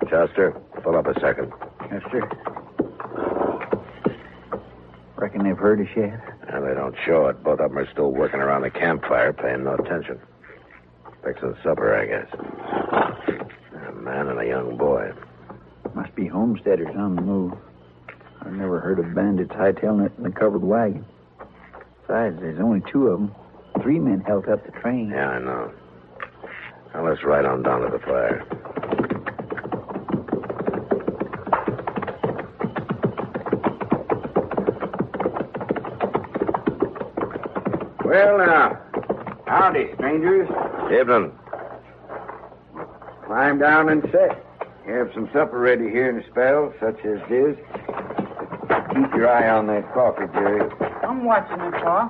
Chester, pull up a second. Yes, sir. Reckon they've heard us yet? And they don't show it. Both of them are still working around the campfire, paying no attention. Fixing supper, I guess. A man and a young boy. Must be homesteaders on the move. I've never heard of bandits hightailing it in a covered wagon. Besides, there's only 2 of them. 3 men held up the train. Yeah, I know. Now let's ride on down to the fire. Well, now, howdy, strangers. Evening. Climb down and sit. Have some supper ready here in a spell, such as this. Keep your eye on that coffee, Jerry. I'm watching it, Pa.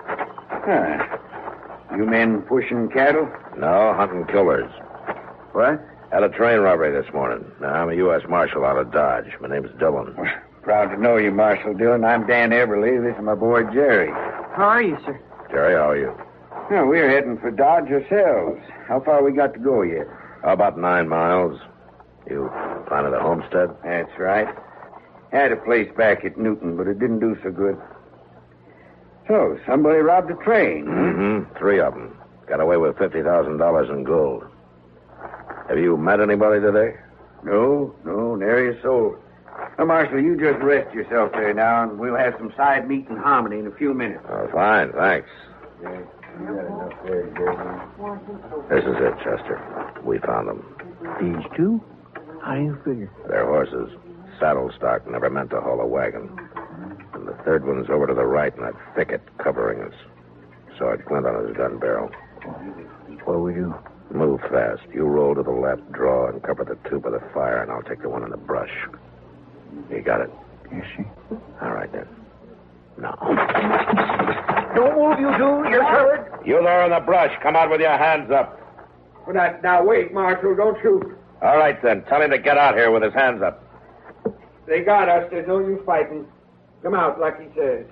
You men pushing cattle? No, hunting killers. What? Had a train robbery this morning. Now, I'm a U.S. Marshal out of Dodge. My name's Dillon. Proud to know you, Marshal Dillon. I'm Dan Everly. This is my boy, Jerry. How are you, sir? Jerry, how are you? Well, we're heading for Dodge ourselves. How far we got to go yet? About 9 miles. You planted a homestead? That's right. Had a place back at Newton, but it didn't do so good. So, somebody robbed a train. Mm-hmm. 3 of them. Got away with $50,000 in gold. Have you met anybody today? No, nary a soul. Now, Marshal, you just rest yourself there now, and we'll have some side meat and hominy in a few minutes. Oh, fine, thanks. Yeah, you got enough there, Jerry. This is it, Chester. We found them. These 2? How do you figure? They're horses. Saddle stock, never meant to haul a wagon. And the 3rd one's over to the right in that thicket covering us. Saw it glint on his gun barrel. What do we do? Move fast. You roll to the left, draw, and cover the 2 by the fire, and I'll take the one in the brush. You got it? Yes, sir. All right, then. Now. Don't move, you two. You're covered. You there in the brush. Come out with your hands up. Well, now, wait, Marshal. Don't shoot. All right, then. Tell him to get out here with his hands up. They got us. There's no use fighting. Come out, like he says.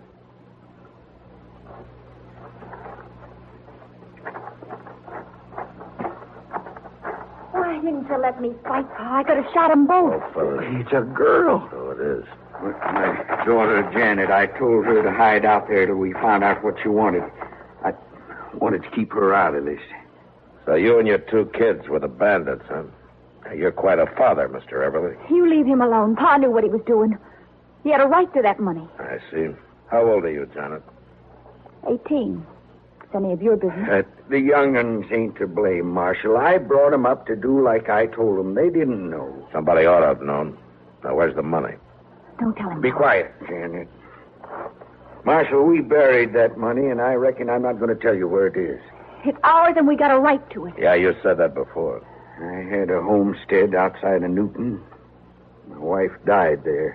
Why didn't you let me fight, Pa? I could have shot them both. Oh, fellas. It's a girl. So it is. My daughter, Janet, I told her to hide out there till we found out what she wanted. I wanted to keep her out of this. So you and your 2 kids were the bandits, huh? Now, you're quite a father, Mr. Everly. You leave him alone. Pa knew what he was doing. He had a right to that money. I see. How old are you, Janet? 18. It's any of your business. The young'uns ain't to blame, Marshal. I brought 'em up to do like I told 'em. They didn't know. Somebody ought to have known. Now, where's the money? Don't tell him. Be quiet, Janet. Marshal, we buried that money, and I reckon I'm not going to tell you where it is. It's ours, and we got a right to it. Yeah, you said that before. I had a homestead outside of Newton. My wife died there.